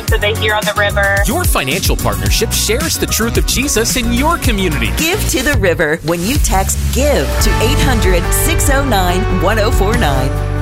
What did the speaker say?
so they hear on the river. Your financial partnership shares the truth of Jesus in your community. Give to the River when you text GIVE to 800-609-1049.